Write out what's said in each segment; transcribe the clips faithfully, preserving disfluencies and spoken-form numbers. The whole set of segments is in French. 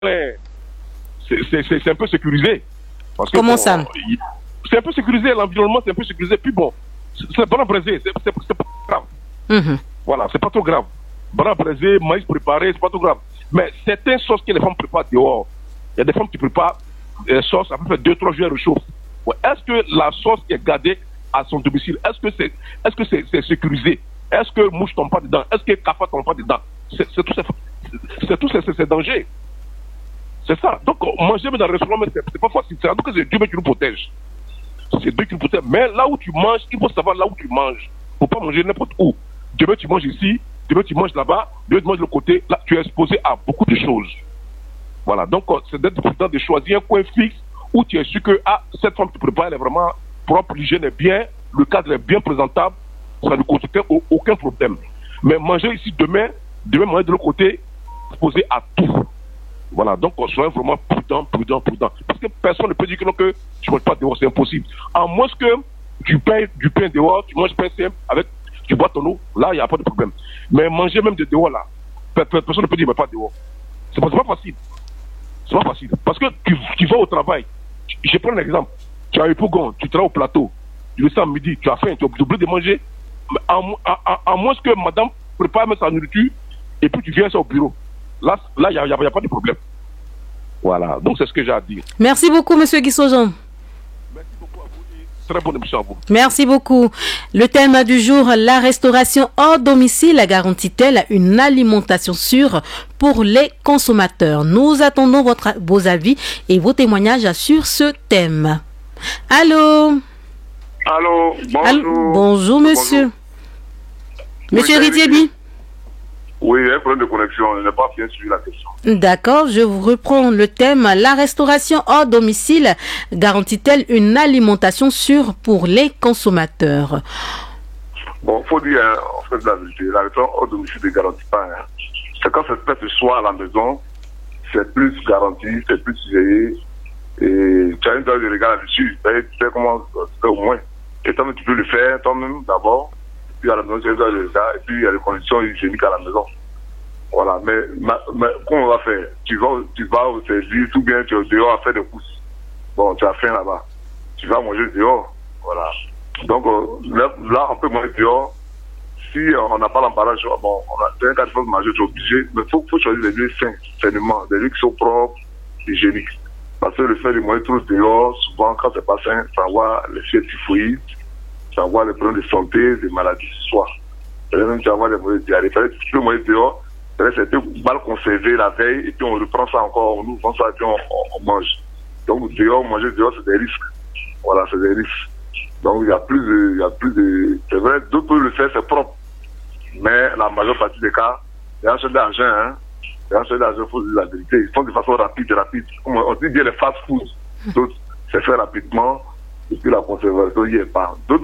c'est un peu sécurisé. Parce que, Comment bon, ça? C'est un peu sécurisé, l'environnement c'est un peu sécurisé. Puis bon, c'est bras braisé, c'est pas grave. Mm-hmm. Voilà, c'est pas trop grave. Bras braisé, maïs préparé, c'est pas trop grave. Mais certaines sauces que les femmes préparent dehors, il y a des femmes qui préparent des sauces à peu près deux trois jours de chauffe. Ouais. Est-ce que la sauce est gardée à son domicile? Est-ce que c'est est-ce que c'est c'est sécurisé? Est-ce que mouche tombe pas dedans? Est-ce que café tombe pas dedans? C'est tous ces c'est tous ces, ces dangers. C'est ça. Donc manger dans le restaurant, c'est pas facile. C'est en tout cas c'est Dieu qui nous protège. C'est Dieu qui nous protège. Mais là où tu manges, il faut savoir là où tu manges. Faut pas manger n'importe où. Demain tu manges ici, demain tu manges là-bas, demain tu manges de l'autre côté. Là tu es exposé à beaucoup de choses. Voilà. Donc c'est d'être important de choisir un coin fixe où tu es sûr que ah, cette femme qui prépare elle est vraiment propre, l'hygiène est bien, le cadre est bien présentable, ça ne constitue aucun problème. Mais manger ici demain, demain manger de l'autre côté, exposé à tout. Voilà, donc soyez vraiment prudent, prudent, prudent. Parce que personne ne peut dire que non, que tu ne manges pas dehors, c'est impossible. À moins que tu payes du pain dehors, tu manges pain simple, avec, tu bois ton eau, là, il n'y a pas de problème. Mais manger même de dehors, là, personne ne peut dire, mais pas dehors. C'est pas, pas facile. C'est pas facile. Parce que tu, tu vas au travail. Je prends un exemple. Tu as un pougon, tu travailles au plateau. Tu le sens midi, tu as faim, tu es obligé de manger. À, à, à, à moins que madame prépare même sa nourriture et puis tu viens ça au bureau. Là, il n'y a, a, a pas de problème. Voilà. Donc, c'est ce que j'ai à dire. Merci beaucoup, M. Guissojon. Merci beaucoup à vous et très bonne émission à vous. Merci beaucoup. Le thème du jour, la restauration hors domicile garantit-elle une alimentation sûre pour les consommateurs? Nous attendons votre, vos avis et vos témoignages sur ce thème. Allô? Allô? Bonjour. Allô? Bonjour, monsieur. Bonjour. Monsieur Oui, Ritiebi? Oui, il y a un problème de connexion. Je n'ai pas bien suivi la question. D'accord, je vous reprends le thème. La restauration hors domicile garantit-elle une alimentation sûre pour les consommateurs? Bon, il faut dire, hein, en fait, la vérité, la restauration hors domicile ne garantit pas. Hein. C'est quand ça se fait ce soir à la maison, c'est plus garanti, c'est plus surveillé. Et tu as une dose de regard là-dessus. Tu sais comment c'est au moins. Et toi-même, tu peux le faire toi-même d'abord. Puis à la maison, tu as une dose de regard. Et puis il y a les conditions hygiéniques à la maison. Voilà. Mais, mais, mais comment on va faire? Tu vas, tu vas au service, ou bien tu es dehors à faire des courses. Bon, tu as faim là-bas. Tu vas manger dehors. Voilà. Donc euh, là, là, on peut manger dehors. Si euh, on n'a pas l'emballage, bon, on a un cas de force manger, tu es obligé. Mais il faut, faut choisir des lieux sains, sainement, des lieux qui sont propres, hygiéniques. Parce que le fait de manger trop dehors, souvent, quand c'est pas sain, ça envoie les fièvres typhoïdes, ça envoie les problèmes de santé, des maladies ce soir. Et même, tu envoies des mauvaises diarrhées. Tu peux manger dehors, c'était mal conservé la veille, et puis on reprend ça encore, on ouvre ça, et puis on, on, on mange. Donc, dehors, manger dehors, c'est des risques. Voilà, c'est des risques. Donc, il y a plus de, il y a plus de, c'est vrai, d'autres peuvent le faire, c'est propre. Mais la majeure partie des cas, il y a un seul d'argent, hein. Il y a un seul d'argent, il faut dire la vérité. Ils font de façon rapide, rapide. On dit bien les fast foods. D'autres, c'est fait rapidement, et puis la conservation, il n'y est pas. D'autres,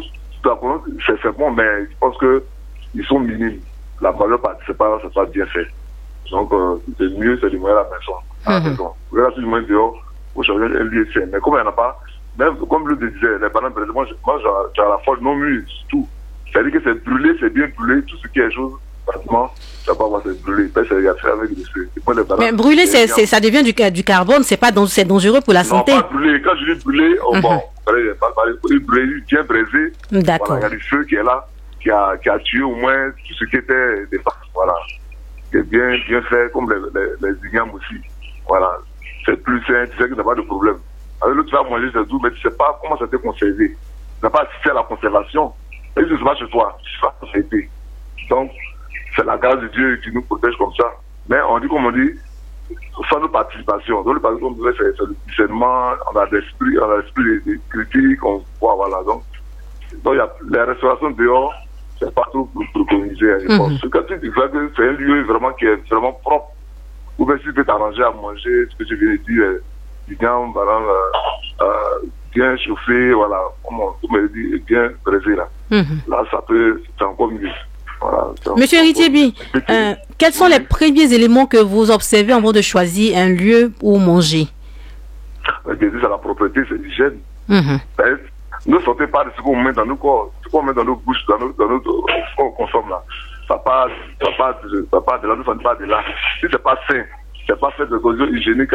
c'est bon, mais je pense que ils sont minimes. La majeure partie, c'est pas, c'est pas bien fait. Donc, euh, c'est mieux, c'est du moyen à la maison. À la maison. Regarde, si du moyen dehors, faut changer un lieu sain. Mais comme il n'y en a pas, même, comme le disait, les bananes, moi, moi j'ai la folle non mûre, tout. C'est-à-dire que c'est brûlé, c'est bien brûlé, tout ce qui est chose, pratiquement, ça va avoir c'est brûlé. C'est fait avec des feux. Mais brûlé, c'est, c'est, ça devient du, du carbone, c'est pas c'est dangereux pour la non, santé. Non, pas brûlé. Quand je dis brûlé, oh, mm-hmm. bon, brûlé, brûlé, bien braisé. D'accord. Voilà, il y a du feu qui est là, qui a, qui a tué au moins tout ce qui était des parts. Voilà. Qui est bien, bien fait, comme les, les, les ignames aussi. Voilà. C'est plus sain, tu sais qu'il n'y a pas de problème. Avec l'autre, tu vas manger, c'est doux, mais tu ne sais pas comment ça a été conservé. Tu n'as pas assisté à la conservation. Et si ce n'est pas chez toi, tu vas conserver. Donc, c'est la grâce de Dieu qui nous protège comme ça. Mais on dit, comme on dit, sans nos participations. Donc, le participation, c'est, c'est le discernement, on a l'esprit, on a l'esprit des critiques, on voit, voilà. Donc, donc y a, la restauration dehors, c'est pas trop préconisé. Mm-hmm. Ce que tu dis, c'est un lieu vraiment qui est vraiment propre. Ou bien si tu peux t'arranger à manger, ce que je viens de dire, du viande, voilà, euh, euh, bien chauffé, voilà, comme on me dit, bien braisé là. Mm-hmm. Là, ça peut, c'est encore mieux. Voilà, Monsieur Ritiebi, euh, quels sont les premiers éléments que vous observez avant de choisir un lieu où manger? C'est la propreté, c'est l'hygiène. Mm-hmm. Ne sortez pas de ce qu'on met dans nos corps, ce qu'on met dans nos bouches, dans, nos, dans nos, ce qu'on consomme là. Ça part, ça part, ça part de là, nous ne sommes pas de là. Si c'est pas sain, c'est pas fait de conditions hygiéniques